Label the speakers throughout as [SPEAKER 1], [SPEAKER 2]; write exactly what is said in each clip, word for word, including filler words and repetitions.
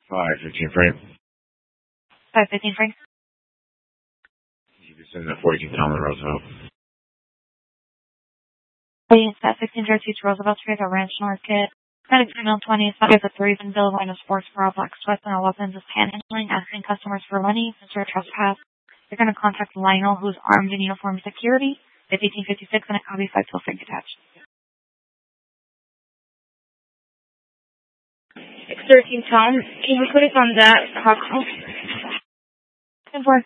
[SPEAKER 1] five fifteen Frank.
[SPEAKER 2] five fifteen Frank.
[SPEAKER 1] You can send that fourteen Talman Roosevelt.
[SPEAKER 2] Please, at sixteen zero two Roosevelt Street, a Ranch Northgate. Medic female twenty, subject to three and bill minus sports bra, black sweats, and all weapons is panhandling, asking customers for money since you're a trespass. You're going to contact Lionel, who's armed in uniform security. It's eighteen fifty-six and a copy five till Frank attached.
[SPEAKER 3] six thirteen Tom, can you put us on that hot call?
[SPEAKER 2] ten four.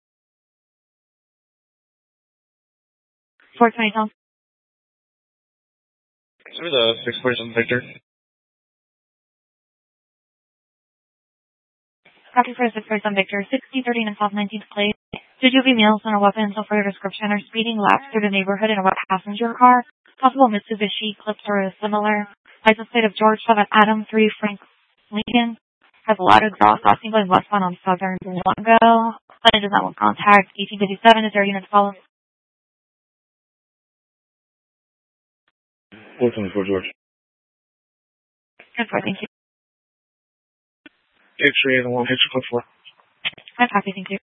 [SPEAKER 2] four twenty Tom.
[SPEAKER 1] Sir, the six forty-seven Victor.
[SPEAKER 2] Copy for six forty-seven Victor. sixty thirteen and South nineteenth Place. Did you be meals and a weapon until further description or speeding laps through the neighborhood in a wet passenger car? Possible Mitsubishi, Eclipse, or similar. License plate of George seven Adam three Frank Lincoln. Has a loud exhaust, crossing going westbound on Southern Longo. Plane does not want contact. eighteen fifty-seven is there unit to follow.
[SPEAKER 1] four twenty-four George.
[SPEAKER 2] ten four, thank you.
[SPEAKER 1] X-ray and one picture clip four.
[SPEAKER 2] I'm happy, thank you.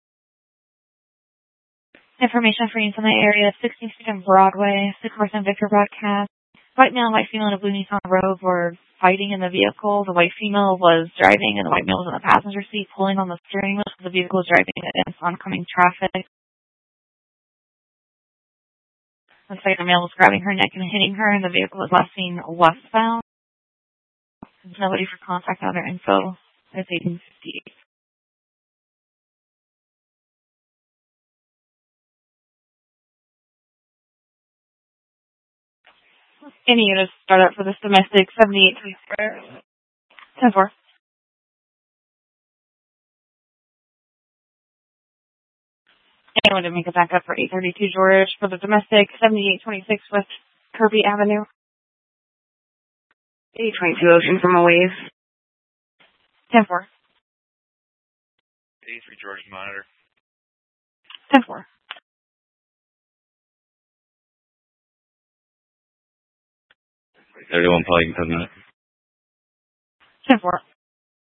[SPEAKER 2] Information for you in the area of sixteenth Street and Broadway, six percent Victor broadcast. White male and white female in a blue Nissan Rogue were fighting in the vehicle. The white female was driving and the white male was in the passenger seat pulling on the steering wheel because the vehicle was driving against oncoming traffic. Looks like the male was grabbing her neck and hitting her, and the vehicle was last seen westbound. There's nobody for contact other info. It's eighteen fifty-eight.
[SPEAKER 3] Any units start up for this domestic seventy-eight twenty-four.
[SPEAKER 2] ten four.
[SPEAKER 3] Anyone to make a backup for eight thirty-two George for the domestic seventy-eight twenty-six West Kirby Avenue. eight twenty-two Ocean from a wave.
[SPEAKER 2] ten four.
[SPEAKER 1] eighty-three George monitor.
[SPEAKER 2] ten four.
[SPEAKER 1] thirty-one Polygon.
[SPEAKER 2] ten four.